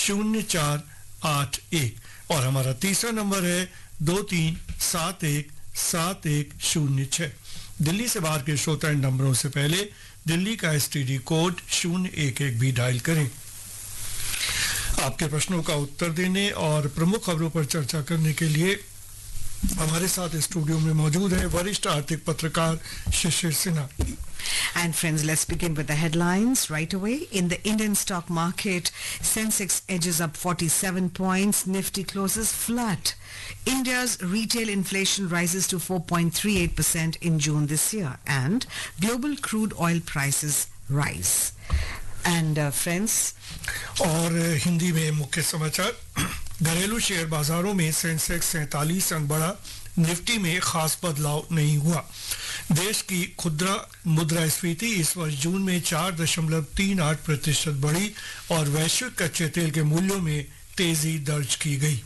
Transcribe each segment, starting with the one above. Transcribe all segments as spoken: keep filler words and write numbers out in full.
शून्य चार आठ एक और हमारा तीसरा नंबर है दो तीन सात एक सात एक शून्य छः। दिल्ली से बाहर के श्रोता इन नंबरों से पहले दिल्ली का एसटीडी कोड शून्य एक एक भी डायल करें। आपके प्रश्नों का उत्तर देने और प्रमुख खबरों पर चर्चा करने के लिए हमारे साथ स्टूडियो में मौजूद है वरिष्ठ आर्थिक पत्रकार Shishir Sinha. And friends, let's begin with the headlines right away. In the Indian stock market, Sensex edges up forty-seven points, Nifty closes flat. India's retail inflation rises to four point three eight percent in June this year, and global crude oil prices rise. And uh, friends, और हिंदी में मुख्य समाचार। घरेलू share बाजारों में Sensex सैंतालीस अंक बढ़ा, निफ्टी में खास बदलाव नहीं हुआ। देश की खुदरा मुद्रास्फीति इस वर्ष जून में चार दशमलव तीन आठ प्रतिशत बढ़ी और वैश्विक कच्चे तेल के मूल्यों में तेजी दर्ज की गई।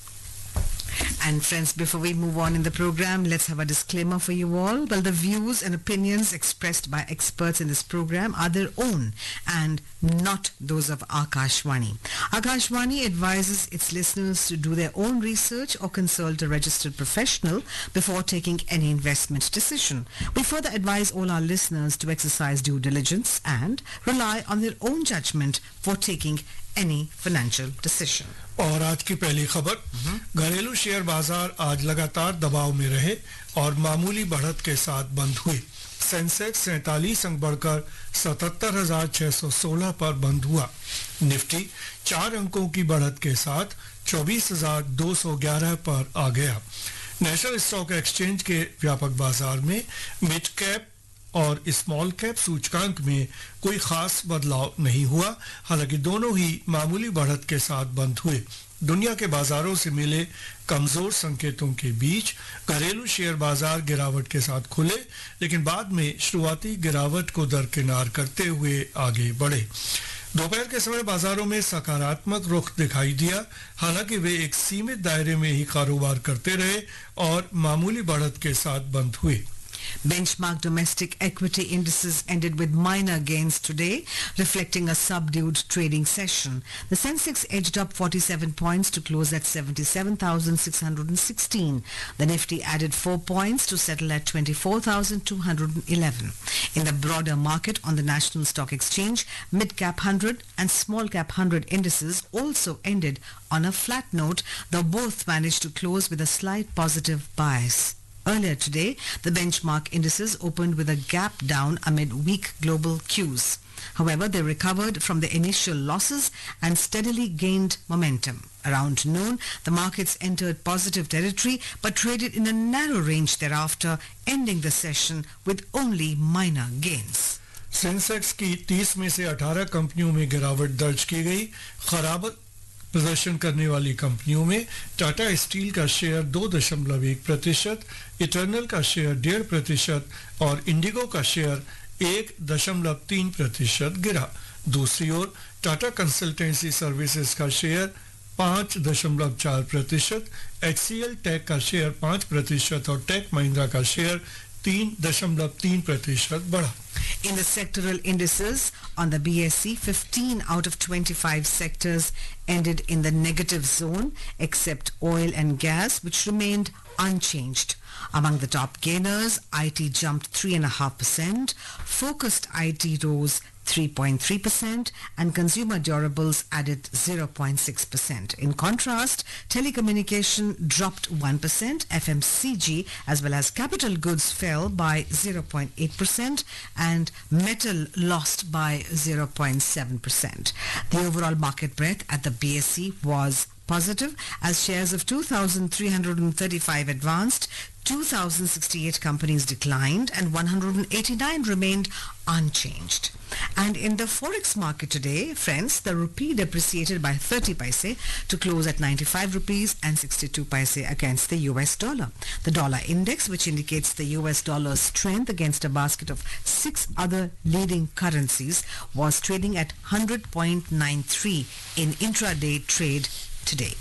And friends, before we move on in the program, let's have a disclaimer for you all. Well, the views and opinions expressed by experts in this program are their own and not those of Akashvani. Akashvani advises its listeners to do their own research or consult a registered professional before taking any investment decision. We further advise all our listeners to exercise due diligence and rely on their own judgment for taking any financial decision. और आज की पहली खबर, घरेलू share बाजार आज लगातार दबाव में रहे और मामूली बढ़त के साथ बंद हुए। सेंसेक्स सैंतालीस अंक बढ़कर सतहत्तर हजार छह सौ सोलह पर बंद हुआ। निफ्टी चार अंकों की बढ़त के साथ चौबीस हजार दो सौ ग्यारह पर आ गया। नेशनल स्टॉक एक्सचेंज के व्यापक बाजार में मिड कैप और स्मॉल कैप सूचकांक में कोई खास बदलाव नहीं हुआ, हालांकि दोनों ही मामूली बढ़त के साथ बंद हुए। दुनिया के बाजारों से मिले कमजोर संकेतों के बीच घरेलू शेयर बाजार गिरावट के साथ खुले, लेकिन बाद में शुरुआती गिरावट को दरकिनार करते हुए आगे बढ़े। दोपहर के समय बाजारों में सकारात्मक रुख दिखाई दिया, हालांकि वे एक सीमित दायरे में ही कारोबार करते रहे और मामूली बढ़त के साथ बंद हुए। Benchmark domestic equity indices ended with minor gains today, reflecting a subdued trading session. The Sensex edged up forty-seven points to close at seventy-seven thousand six hundred sixteen. The Nifty added four points to settle at twenty-four thousand two hundred eleven. In the broader market on the National Stock Exchange, mid-cap one hundred and small-cap one hundred indices also ended on a flat note, though both managed to close with a slight positive bias. Earlier today, the benchmark indices opened with a gap down amid weak global cues. However, they recovered from the initial losses and steadily gained momentum. Around noon, the markets entered positive territory but traded in a narrow range thereafter, ending the session with only minor gains. Sensex की तीस में से अठारह कंपनियों में गिरावट दर्ज की गई। खराब प्रदर्शन करने वाली कंपनियों में टाटा स्टील का शेयर दो दशमलव एक प्रतिशत, इटर्नल का शेयर डेढ़ प्रतिशत और इंडिगो का शेयर एक दशमलव तीन प्रतिशत गिरा। दूसरी ओर टाटा कंसल्टेंसी सर्विसेज का शेयर पाँच दशमलव चार प्रतिशत, एचसीएल टेक का शेयर पाँच प्रतिशत और टेक महिंद्रा का शेयर तीन दशमलव तीन प्रतिशत बढ़ा। In the sectoral indices on the B S E, fifteen out of twenty-five sectors ended in the negative zone, except oil and gas, which remained unchanged. Among the top gainers, I T jumped three point five percent, focused I T rose three point three percent, and consumer durables added zero point six percent. In contrast, telecommunication dropped one percent, F M C G as well as capital goods fell by zero point eight percent, and metal lost by zero point seven percent. The overall market breadth at the B S E was positive as shares of two thousand three hundred thirty-five advanced, two thousand sixty-eight companies declined, and one hundred eighty-nine remained unchanged. And in the forex market today, friends, the rupee depreciated by thirty paise to close at ninety-five rupees and sixty-two paise against the U S dollar. The dollar index, which indicates the U S dollar's strength against a basket of six other leading currencies, was trading at one hundred point nine three in intraday trade today.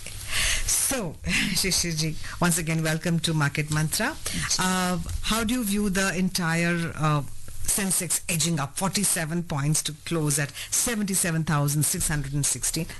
So, Shishirji, once again, welcome to Market Mantra. Uh, how do you view the entire uh, Sensex edging up forty-seven points to close at seventy-seven thousand six hundred sixteen?